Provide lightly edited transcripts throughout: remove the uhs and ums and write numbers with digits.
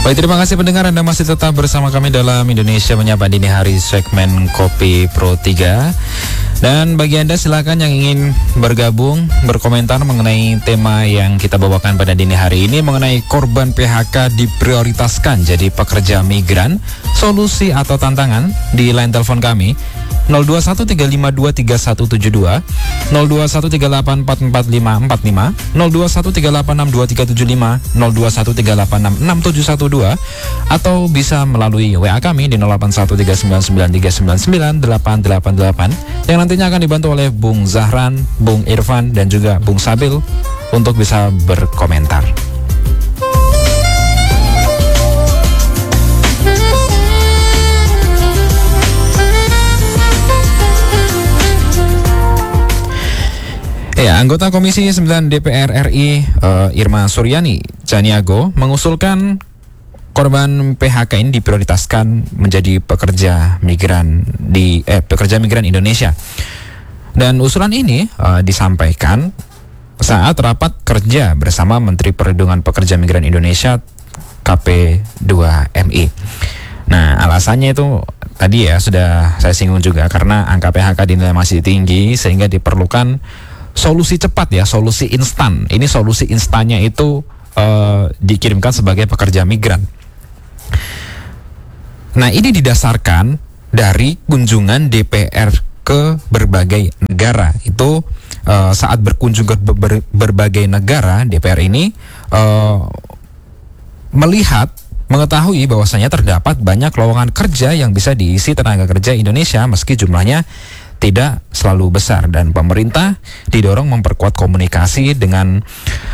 Baik, terima kasih pendengar, Anda masih tetap bersama kami dalam Indonesia Menyapa Dini Hari segmen Kopi Pro 3. Dan bagi Anda silakan yang ingin bergabung, berkomentar mengenai tema yang kita bawakan pada dini hari ini mengenai korban PHK diprioritaskan jadi pekerja migran, solusi atau tantangan di line telepon kami 0213523172, 0213844545, 0213862375, 0213866712, atau bisa melalui WA kami di 081399399888 yang nantinya akan dibantu oleh Bung Zahran, Bung Irfan, dan juga Bung Sabil untuk bisa berkomentar. Ya, anggota Komisi 9 DPR RI Irma Suryani Caniago mengusulkan korban PHK ini diprioritaskan menjadi pekerja migran Indonesia. Dan usulan ini disampaikan saat rapat kerja bersama Menteri Perlindungan Pekerja Migran Indonesia KP2MI. Nah, alasannya itu tadi ya sudah saya singgung juga, karena angka PHK dinilai masih tinggi sehingga diperlukan solusi cepat ya, solusi instan. Ini solusi instannya itu dikirimkan sebagai pekerja migran. Nah, ini didasarkan dari kunjungan DPR ke berbagai negara. Itu saat berkunjung ke berbagai negara, DPR ini mengetahui bahwasanya terdapat banyak lowongan kerja yang bisa diisi tenaga kerja Indonesia meski jumlahnya tidak selalu besar, dan pemerintah didorong memperkuat komunikasi dengan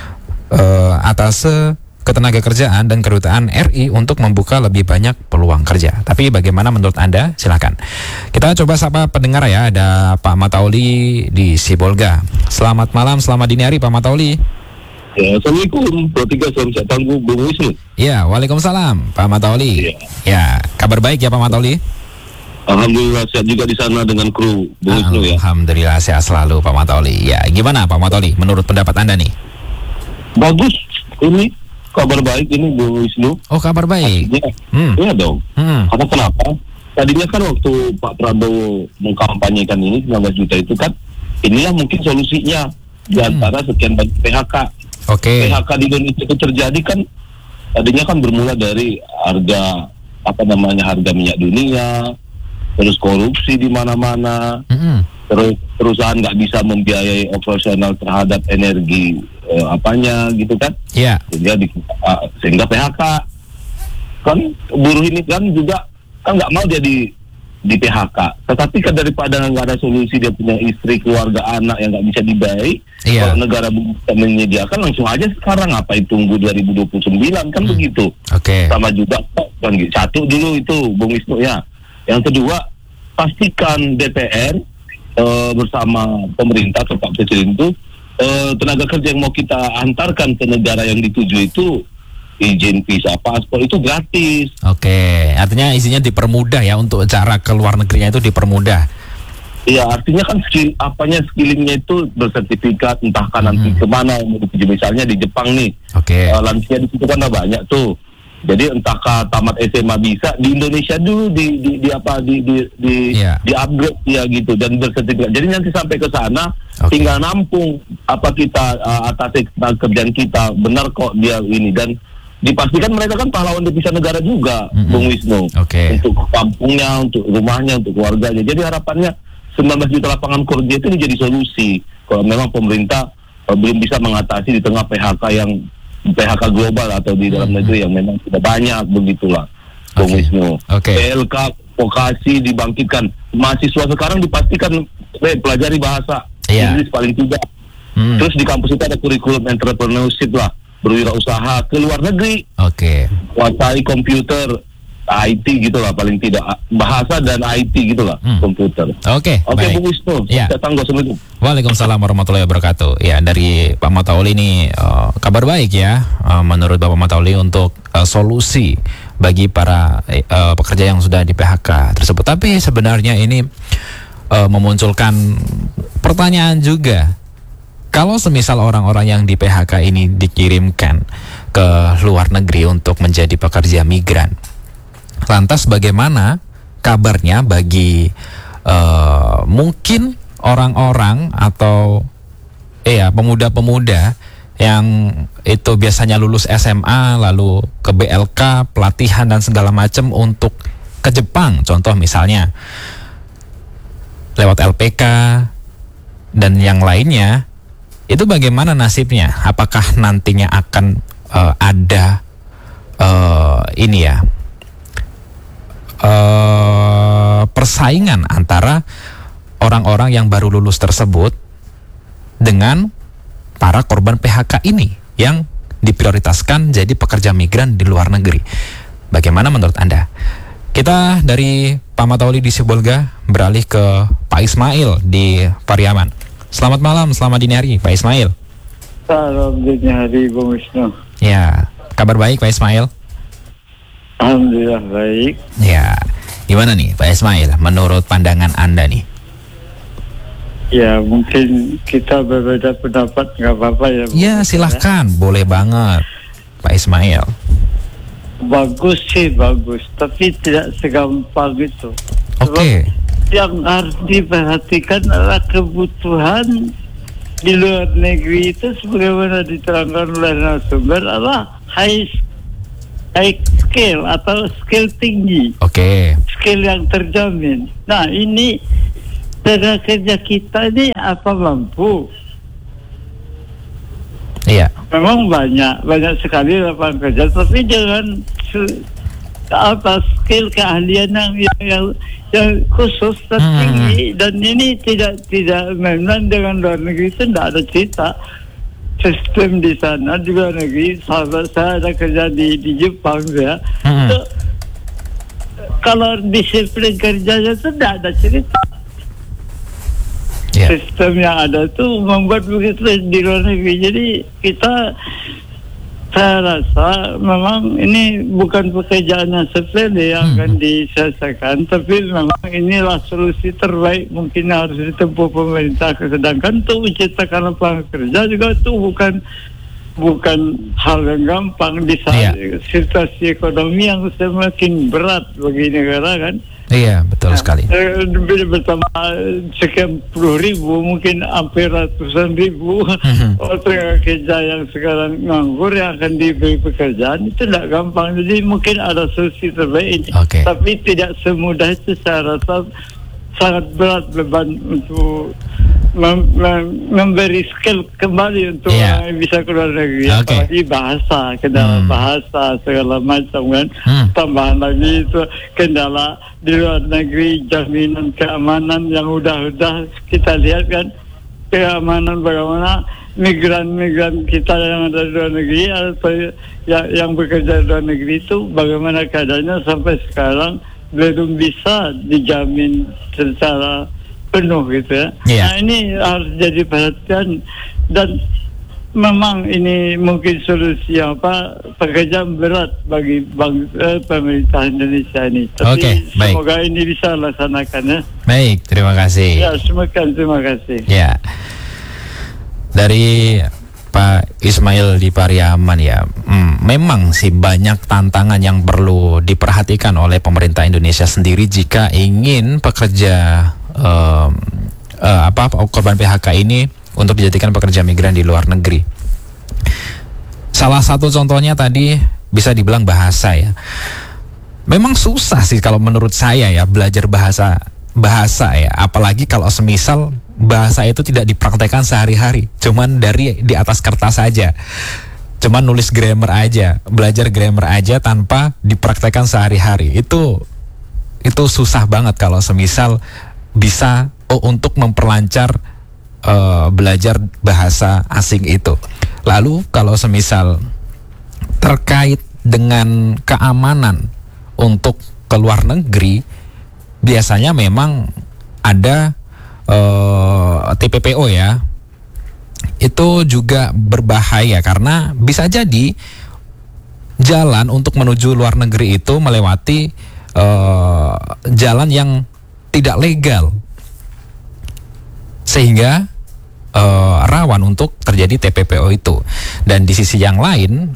atase Ketenagakerjaan dan Kedutaan RI untuk membuka lebih banyak peluang kerja. Tapi bagaimana menurut Anda? Silakan. Kita coba sapa pendengar ya. Ada Pak Matauli di Sibolga. Selamat malam, selamat dini hari Pak Matauli. Ya, Assalamualaikum, Pro 3, salam sehat tangguh, Bung Wisnu. Ya, waalaikumsalam Pak Matauli. Ya, kabar baik ya Pak Matauli? Alhamdulillah sehat juga di sana dengan kru Bung Wisnu ya. Alhamdulillah sehat selalu Pak Matauli. Ya, gimana Pak Matauli menurut pendapat Anda nih? Bagus, ini kabar baik ini Bung Wisnu. Oh, kabar baik. Iya dong. Karena kenapa? Tadinya kan waktu Pak Prabowo mengkampanyekan ini 19 juta itu kan, inilah mungkin solusinya di antara sekian banyak PHK. Oke. PHK di Indonesia itu terjadi kan, tadinya kan bermula dari harga harga minyak dunia, terus korupsi di mana-mana, terus perusahaan nggak bisa membiayai operasional terhadap energi gitu kan? Iya. Sehingga PHK kan, buruh ini kan juga kan nggak mau dia di PHK. Tetapi kan daripada nggak ada solusi, dia punya istri, keluarga, anak yang nggak bisa dibiayai. Kalau negara bisa menyediakan, langsung aja sekarang, ngapain tunggu 2029 kan begitu. Sama juga kan, satu dulu itu Bung Wisnu ya. Yang kedua, pastikan DPR bersama pemerintah atau Pak Presiden itu tenaga kerja yang mau kita antarkan ke negara yang dituju itu izin visa, paspor itu gratis. Oke, artinya izinnya dipermudah ya, untuk cara ke luar negerinya itu dipermudah. Iya, artinya kan skillingnya itu bersertifikat, entah nanti kemana mau dituju, misalnya di Jepang nih. Lansia di situ kan banyak tuh. Jadi entahkah tamat SMA bisa di Indonesia dulu di upgrade ya gitu, dan bersertifikat. Jadi nanti sampai ke sana tinggal nampung kita atas kerjaan kita, benar kok dia ini, dan dipastikan mereka kan pahlawan devisa negara juga, Bung Wisnu. Untuk kampungnya, untuk rumahnya, untuk keluarganya. Jadi harapannya 19 juta lapangan kerja itu jadi solusi kalau memang pemerintah belum bisa mengatasi di tengah PHK global atau di dalam negeri yang memang sudah banyak, begitulah Bung Wisnu. PLK vokasi dibangkitkan, mahasiswa sekarang dipastikan pelajari bahasa Inggris paling tidak. Terus di kampus itu ada kurikulum entrepreneurship lah, berwirausaha ke luar negeri. Kuasai komputer, IT gitulah, paling tidak bahasa dan IT gitulah, komputer. Baik. Bung Wisnu, Waalaikumsalam warahmatullahi wabarakatuh. Ya, dari Pak Matauli ini kabar baik ya, menurut Bapak Matauli untuk solusi bagi para pekerja yang sudah di PHK tersebut. Tapi sebenarnya ini memunculkan pertanyaan juga. Kalau semisal orang-orang yang di PHK ini dikirimkan ke luar negeri untuk menjadi pekerja migran. Lantas bagaimana kabarnya bagi mungkin orang-orang atau pemuda-pemuda yang itu biasanya lulus SMA lalu ke BLK, pelatihan dan segala macam untuk ke Jepang, contoh misalnya lewat LPK dan yang lainnya, itu bagaimana nasibnya? Apakah nantinya akan ada persaingan antara orang-orang yang baru lulus tersebut dengan para korban PHK ini yang diprioritaskan jadi pekerja migran di luar negeri? Bagaimana menurut Anda? Kita dari Pak Matauli di Sibolga beralih ke Pak Ismail di Pariaman. Selamat malam, selamat dini hari Pak Ismail. Selamat dini hari Bung Wisnu. Ya, kabar baik Pak Ismail? Alhamdulillah baik. Ya, gimana nih Pak Ismail menurut pandangan Anda nih? Ya mungkin kita berbeda pendapat, nggak apa-apa ya. Ya silahkan, boleh banget Pak Ismail. Bagus sih bagus, tapi tidak segampang itu. Oke. Yang harus diperhatikan adalah kebutuhan di luar negeri itu sebagaimana diterangkan oleh narasumber adalah high skill atau skill tinggi. Oke. Skill yang terjamin. Nah ini tenaga kerja kita ini apa mampu? Iya. Memang banyak sekali lapangan kerja, tapi dengan skill keahlian yang khusus dan tinggi, dan ini tidak memang dengan luar negeri itu tidak ada cerita. Sistem di sana di luar negeri, sahabat saya ada kerja di Jepang ya. Kalau disiplin kerjanya itu tidak ada cerita. Yeah. Sistem yang ada tuh membuat begitu di luar negeri. Jadi saya rasa memang ini bukan pekerjaan yang sepele yang akan diselesaikan, tapi memang inilah solusi terbaik mungkin yang harus ditempuh pemerintah. Sedangkan untuk menciptakan lapangan kerja juga itu bukan hal yang gampang di saat situasi ekonomi yang semakin berat bagi negara kan. Iya, betul sekali. Bertambah sekian puluh ribu, mungkin hampir ratusan ribu orang kerja yang sekarang nganggur yang akan diberi pekerjaan, itu tidak gampang. Jadi mungkin ada solusi terbaik ini. Tapi tidak semudah itu. Saya rasa sangat berat beban untuk memberi skill kembali untuk orang yang bisa keluar negeri. Apalagi bahasa, kendala bahasa segala macam kan. Tambahan lagi itu kendala di luar negeri, jaminan keamanan yang udah kita lihat kan, keamanan bagaimana migran kita yang ada di luar negeri atau yang bekerja di luar negeri itu bagaimana keadaannya sampai sekarang belum bisa dijamin secara penuh gitu ya. Nah ini harus jadi perhatian, dan memang ini mungkin solusi pekerjaan berat bagi pemerintah Indonesia ini. Tapi semoga ini bisa laksanakan ya. Baik, terima kasih. Ya, terima kasih. Ya, dari Pak Ismail di Pariaman ya, memang sih banyak tantangan yang perlu diperhatikan oleh pemerintah Indonesia sendiri jika ingin pekerja korban PHK ini untuk dijadikan pekerja migran di luar negeri. Salah satu contohnya tadi bisa dibilang bahasa ya. Memang susah sih kalau menurut saya ya belajar bahasa ya, apalagi kalau semisal bahasa itu tidak dipraktekkan sehari-hari, cuman dari di atas kertas saja, cuman nulis grammar aja, belajar grammar aja tanpa dipraktekkan sehari-hari. Itu susah banget kalau semisal bisa untuk memperlancar belajar bahasa asing itu. Lalu kalau semisal terkait dengan keamanan untuk ke luar negeri, biasanya memang ada TPPO ya, itu juga berbahaya karena bisa jadi jalan untuk menuju luar negeri itu melewati jalan yang tidak legal, sehingga rawan untuk terjadi TPPO itu. Dan di sisi yang lain,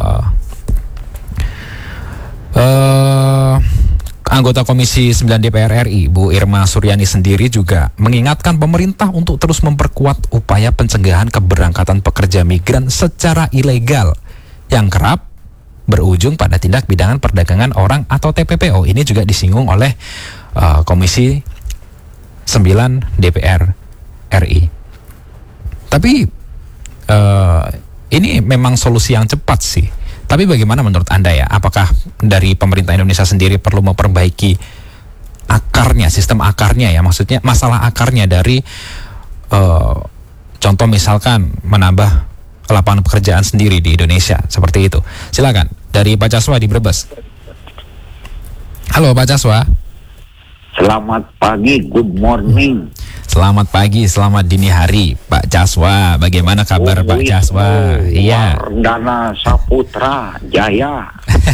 anggota Komisi 9 DPR RI, Bu Irma Suryani sendiri juga mengingatkan pemerintah untuk terus memperkuat upaya pencegahan keberangkatan pekerja migran secara ilegal yang kerap berujung pada tindak pidana perdagangan orang atau TPPO. Ini juga disinggung oleh Komisi 9 DPR RI. Tapi ini memang solusi yang cepat sih. Tapi bagaimana menurut Anda ya? Apakah dari pemerintah Indonesia sendiri perlu memperbaiki akarnya, sistem akarnya ya? Maksudnya masalah akarnya dari contoh misalkan menambah lapangan pekerjaan sendiri di Indonesia, seperti itu. Silakan dari Pak Caswa di Brebes. Halo Pak Caswa. Selamat pagi, good morning. Selamat pagi, selamat dini hari, Pak Caswa. Bagaimana kabar Pak Caswa? Iya. Wardana Saputra Jaya.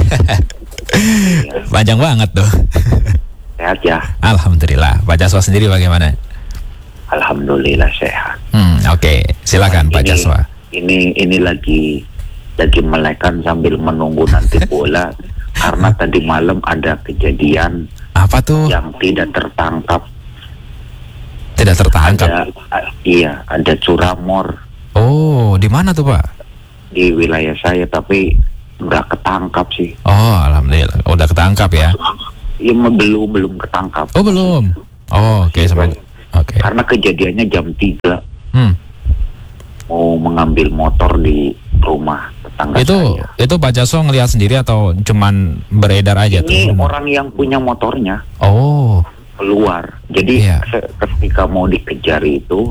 Panjang banget tuh. Sehat ya. Alhamdulillah. Pak Caswa sendiri bagaimana? Alhamdulillah sehat. Oke. Silakan Pak Caswa. Ini lagi melekan sambil menunggu nanti bola karena tadi malam ada kejadian. Apa tuh? Yang tidak tertangkap. Tidak tertangkap? Ada curamor. Oh, di mana tuh Pak? Di wilayah saya, tapi nggak ketangkap sih. Oh, alhamdulillah. Udah ketangkap ya? Iya, belum ketangkap. Oh, belum. Oh, oke. Oke. Karena kejadiannya jam 3. Mau mengambil motor di rumah tetangga saya. Itu Pak Jaso ngelihat sendiri atau cuman beredar aja? Ini tuh? orang yang punya motornya. Oh. Keluar. Jadi ketika mau dikejar itu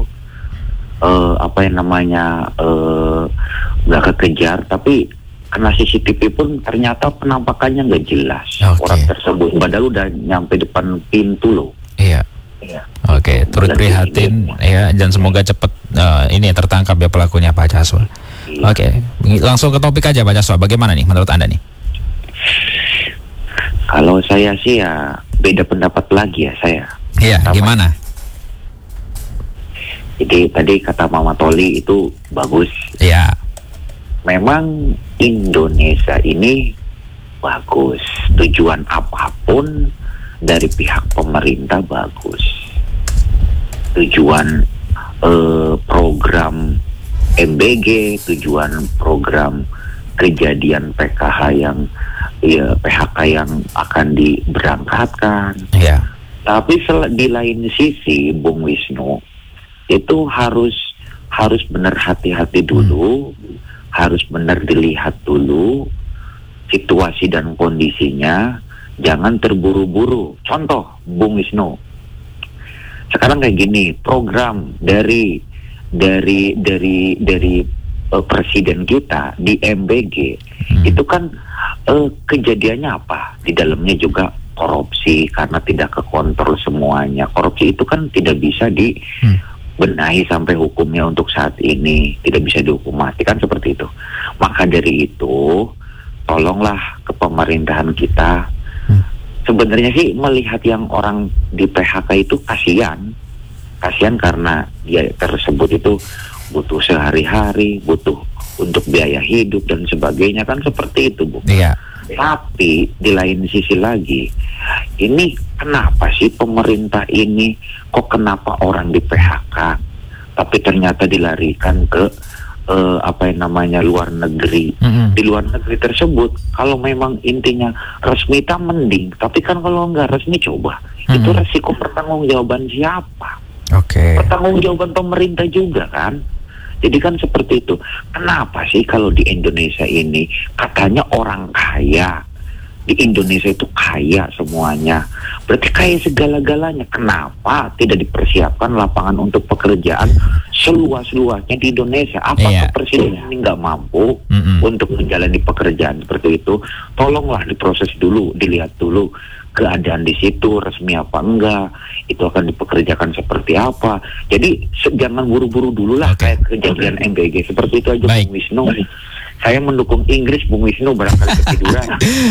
nggak kekejar, tapi kena CCTV pun ternyata penampakannya nggak jelas. Orang tersebut padahal udah nyampe depan pintu loh. Iya. Oke, turut prihatin ya, dan semoga cepat ini tertangkap ya pelakunya Pak Caswa. Oke, langsung ke topik aja Pak Caswa. Bagaimana nih menurut Anda nih? Kalau saya sih ya beda pendapat lagi ya saya. Iya, gimana? Jadi tadi kata Mama Toli itu bagus. Iya. Memang Indonesia ini bagus. Tujuan apapun dari pihak pemerintah bagus. Tujuan program MBG, tujuan program kejadian PHK yang akan diberangkatkan. Iya. Tapi di lain sisi, Bung Wisnu, itu harus benar hati-hati dulu, harus benar dilihat dulu situasi dan kondisinya. Jangan terburu-buru. Contoh, Bung Wisnu, sekarang kayak gini, program dari presiden kita di MBG itu kan kejadiannya apa? Di dalamnya juga korupsi karena tidak kekontrol semuanya. Korupsi itu kan tidak bisa dibenahi sampai hukumnya untuk saat ini, tidak bisa dihukum mati kan seperti itu. Maka dari itu, tolonglah ke pemerintahan kita. Sebenarnya sih melihat yang orang di PHK itu kasihan karena dia tersebut itu butuh sehari-hari, butuh untuk biaya hidup dan sebagainya kan seperti itu, Bu. Iya. Tapi di lain sisi lagi, ini kenapa sih pemerintah ini kenapa orang di PHK tapi ternyata dilarikan ke luar negeri. Di luar negeri tersebut kalau memang intinya resmi tak mending, tapi kan kalau nggak resmi coba itu resiko pertanggungjawaban siapa? Pertanggungjawaban pemerintah juga kan. Jadi kan seperti itu. Kenapa sih kalau di Indonesia ini katanya orang kaya, di Indonesia itu kaya semuanya, berarti kaya segala-galanya. Kenapa tidak dipersiapkan lapangan untuk pekerjaan seluas-luasnya di Indonesia? Apakah presiden ini nggak mampu untuk menjalani pekerjaan seperti itu? Tolonglah diproses dulu, dilihat dulu keadaan di situ resmi apa enggak, itu akan dipekerjakan seperti apa. Jadi jangan buru-buru dulu lah kayak kejadian MBG seperti itu aja. Bung Wisnu, saya mendukung Inggris, Bung Wisnu, barangkali ketiduran.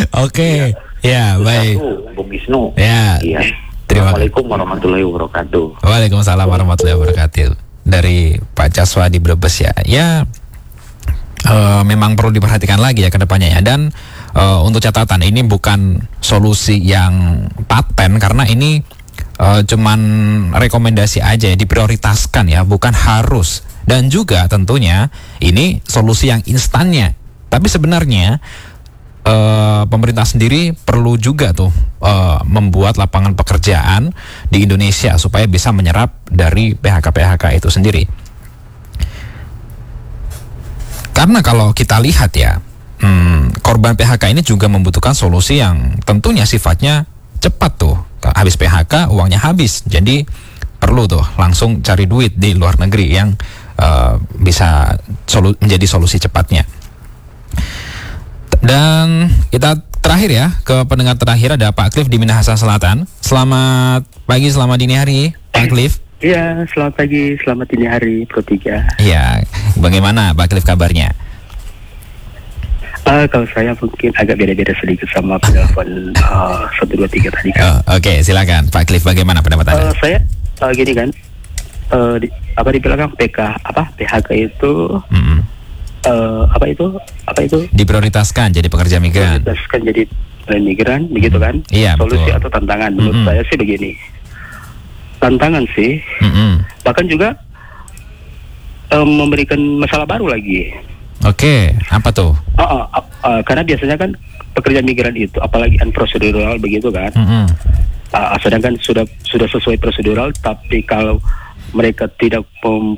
Baik. Bung Wisnu. Assalamualaikum warahmatullahi wabarakatuh. Waalaikumsalam warahmatullahi wabarakatuh. dari Pak Caswa di Brebes ya. Ya memang perlu diperhatikan lagi ya ke depannya ya. Dan untuk catatan, ini bukan solusi yang paten karena ini cuman rekomendasi aja ya, diprioritaskan ya, bukan harus. Dan juga tentunya ini solusi yang instannya. Tapi sebenarnya pemerintah sendiri perlu juga tuh membuat lapangan pekerjaan di Indonesia supaya bisa menyerap dari PHK-PHK itu sendiri. Karena kalau kita lihat ya, korban PHK ini juga membutuhkan solusi yang tentunya sifatnya cepat tuh. Habis PHK uangnya habis, jadi perlu tuh langsung cari duit di luar negeri yang bisa menjadi solusi cepatnya. Dan kita terakhir ya, ke pendengar terakhir ada Pak Cliff di Minahasa Selatan. Selamat pagi, selamat dini hari Pak Cliff. Iya, selamat pagi, selamat dini hari Pro 3. Iya, bagaimana Pak Cliff kabarnya? Kalau saya mungkin agak beda-beda sedikit sama penelpon 123 tadi kan. Oke, silakan Pak Cliff, bagaimana pendapat Anda? Saya gini kan, di belakang PHK itu apa itu diprioritaskan jadi pekerja migran. Diprioritaskan jadi migran, begitu kan? Iya, solusi betul. atau tantangan menurut saya sih begini. Tantangan sih, bahkan juga memberikan masalah baru lagi. Oke, apa tuh? Karena biasanya kan pekerja migran itu, apalagi unprocedural begitu kan, sedangkan sudah sesuai prosedural, tapi kalau mereka tidak